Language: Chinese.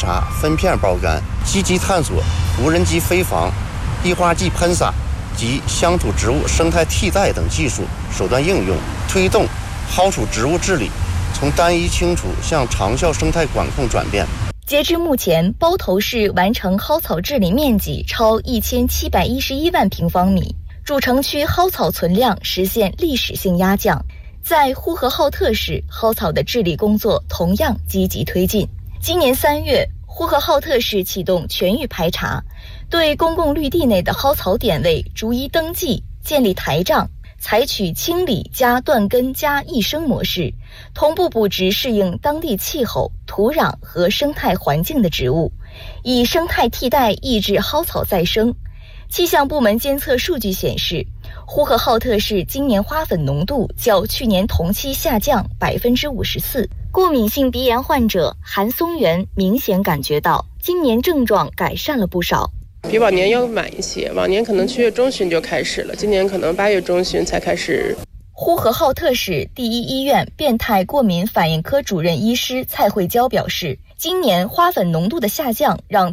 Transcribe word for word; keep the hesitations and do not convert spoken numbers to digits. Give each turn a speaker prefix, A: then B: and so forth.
A: 查分片包干，积极探索无人机飞防、异化剂喷洒及乡土植物生态替代等技术手段应用，推动蒿属植物治理从单一清除向长效生态管控转变。
B: 截至目前，包头市完成蒿草治理面积超一千七百一十一万平方米，主城区蒿草存量实现历史性压降。在呼和浩特市，蒿草的治理工作同样积极推进。今年三月，呼和浩特市启动全域排查，对公共绿地内的蒿草点位逐一登记，建立台账，采取清理加断根加益生模式，同步补植适应当地气候、土壤和生态环境的植物，以生态替代抑制蒿草再生。气象部门监测数据显示，呼和浩特市今年花粉浓度较去年同期下降百分之五十四。过敏性鼻炎患者韩松元明显感觉到，今年症状改善了不少。
C: 比往年要晚一些，往年可能七月中旬就开始了，今年可能八月中旬才开始。
B: 呼和浩特市第一医院变态过敏反应科主任医师蔡慧娇表示，今年花粉浓度的下降让